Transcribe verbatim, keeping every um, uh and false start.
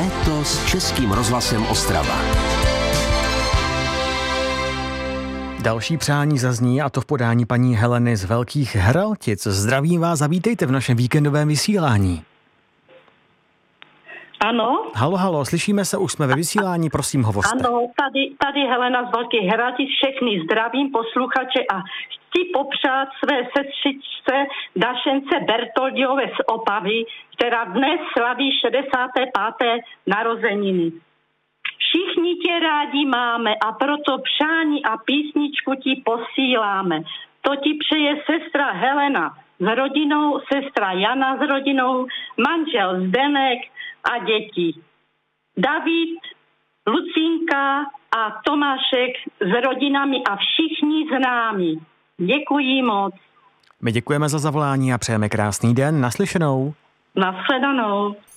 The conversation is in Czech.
Léto s Českým rozhlasem Ostrava. Další přání zazní, a to v podání paní Heleny z Velkých Hraltic. Zdravím vás a vítejte v našem víkendovém vysílání. Ano. Halo, halo, slyšíme se, už jsme ve vysílání, prosím, hovořte. Ano, tady, tady Helena z Velkých Hradic, všechny zdravím posluchače a chci popřát své sestřičce Dašence Bertoldiové z Opavy, která dnes slaví šedesáté páté narozeniny. Všichni tě rádi máme a proto přání a písničku ti posíláme. To ti přeje sestra Helena s rodinou, sestra Jana s rodinou, manžel Zdenek a děti. David, Lucinka a Tomášek s rodinami a všichni známí. Děkuji moc. My děkujeme za zavolání a přejeme krásný den. Naslyšenou. Nashledanou.